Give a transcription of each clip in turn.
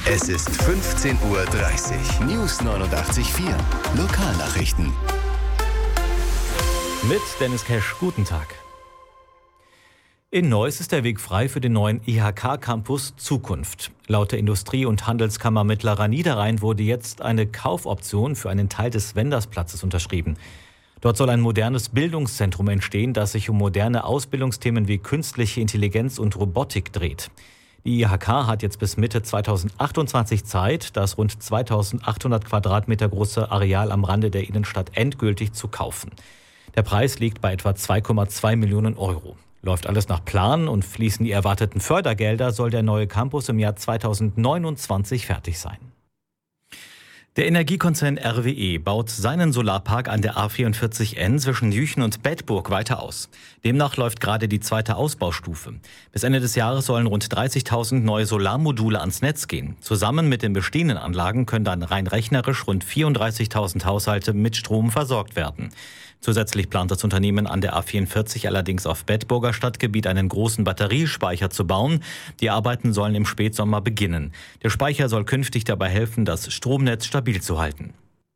Es ist 15:30 Uhr. News 89.4. Lokalnachrichten. Mit Dennis Kesch, guten Tag. In Neuss ist der Weg frei für den neuen IHK-Campus Zukunft. Laut der Industrie- und Handelskammer Mittlerer Niederrhein wurde jetzt eine Kaufoption für einen Teil des Wendersplatzes unterschrieben. Dort soll ein modernes Bildungszentrum entstehen, das sich um moderne Ausbildungsthemen wie künstliche Intelligenz und Robotik dreht. Die IHK hat jetzt bis Mitte 2028 Zeit, das rund 2800 Quadratmeter große Areal am Rande der Innenstadt endgültig zu kaufen. Der Preis liegt bei etwa 2,2 Millionen Euro. Läuft alles nach Plan und fließen die erwarteten Fördergelder, soll der neue Campus im Jahr 2029 fertig sein. Der Energiekonzern RWE baut seinen Solarpark an der A44N zwischen Jüchen und Bedburg weiter aus. Demnach läuft gerade die zweite Ausbaustufe. Bis Ende des Jahres sollen rund 30.000 neue Solarmodule ans Netz gehen. Zusammen mit den bestehenden Anlagen können dann rein rechnerisch rund 34.000 Haushalte mit Strom versorgt werden. Zusätzlich plant das Unternehmen an der A44 allerdings auf Bedburger Stadtgebiet einen großen Batteriespeicher zu bauen. Die Arbeiten sollen im Spätsommer beginnen. Der Speicher soll künftig dabei helfen, das Stromnetz stabil zu halten.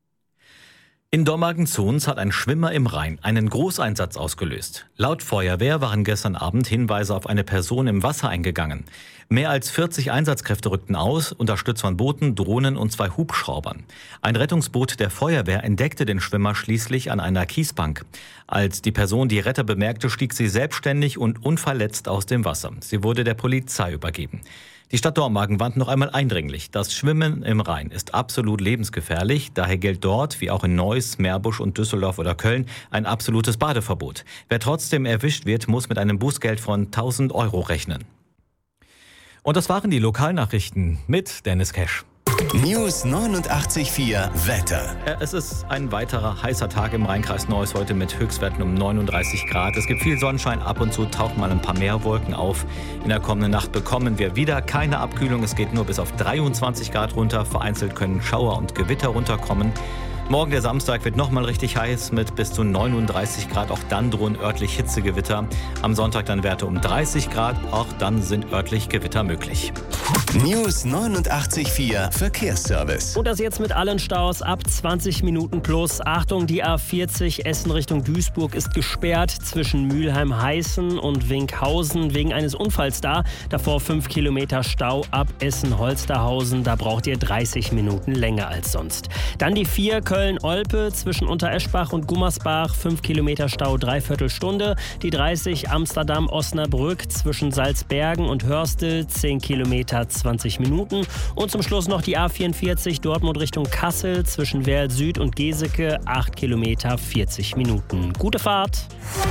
In Dormagen-Zons hat ein Schwimmer im Rhein einen Großeinsatz ausgelöst. Laut Feuerwehr waren gestern Abend Hinweise auf eine Person im Wasser eingegangen. Mehr als 40 Einsatzkräfte rückten aus, unterstützt von Booten, Drohnen und 2 Hubschraubern. Ein Rettungsboot der Feuerwehr entdeckte den Schwimmer schließlich an einer Kiesbank. Als die Person die Retter bemerkte, stieg sie selbstständig und unverletzt aus dem Wasser. Sie wurde der Polizei übergeben. Die Stadt Dormagen warnt noch einmal eindringlich, das Schwimmen im Rhein ist absolut lebensgefährlich. Daher gilt dort, wie auch in Neuss, Meerbusch und Düsseldorf oder Köln, ein absolutes Badeverbot. Wer trotzdem erwischt wird, muss mit einem Bußgeld von 1.000 Euro rechnen. Und das waren die Lokalnachrichten mit Dennis Kesch. News 89.4 Wetter. Es ist ein weiterer heißer Tag im Rheinkreis Neuss heute mit Höchstwerten um 39 Grad. Es gibt viel Sonnenschein, ab und zu tauchen mal ein paar Meerwolken auf. In der kommenden Nacht bekommen wir wieder keine Abkühlung. Es geht nur bis auf 23 Grad runter. Vereinzelt können Schauer und Gewitter runterkommen. Morgen, der Samstag, wird nochmal richtig heiß mit bis zu 39 Grad. Auch dann drohen örtlich Hitzegewitter. Am Sonntag dann Werte um 30 Grad. Auch dann sind örtlich Gewitter möglich. News 89.4 Verkehrsservice. Und das jetzt mit allen Staus ab 20 Minuten plus. Achtung, die A40 Essen Richtung Duisburg ist gesperrt zwischen Mülheim-Heißen und Winkhausen wegen eines Unfalls da. Davor 5 Kilometer Stau ab Essen-Holsterhausen. Da braucht ihr 30 Minuten länger als sonst. Dann die 4 Köln-Olpe zwischen Untereschbach und Gummersbach. 5 Kilometer Stau, 3/4 Stunde. Die 30 Amsterdam-Osnabrück zwischen Salzbergen und Hörstel. 10 Kilometer, 20 Minuten. Und zum Schluss noch die A44 Dortmund Richtung Kassel zwischen Werl Süd und Geseke. 8 Kilometer, 40 Minuten. Gute Fahrt!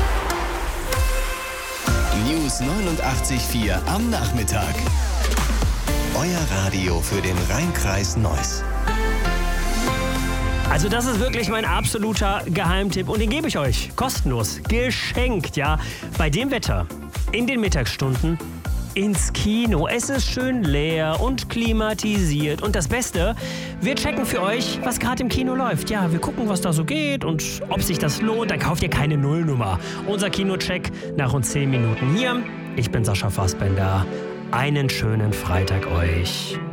News 89.4 am Nachmittag. Euer Radio für den Rheinkreis Neuss. Also das ist wirklich mein absoluter Geheimtipp und den gebe ich euch kostenlos, geschenkt, ja. Bei dem Wetter, in den Mittagsstunden, ins Kino. Es ist schön leer und klimatisiert und das Beste, wir checken für euch, was gerade im Kino läuft. Ja, wir gucken, was da so geht und ob sich das lohnt, dann kauft ihr keine Nullnummer. Unser Kinocheck nach rund 10 Minuten hier. Ich bin Sascha Fassbender. Einen schönen Freitag euch.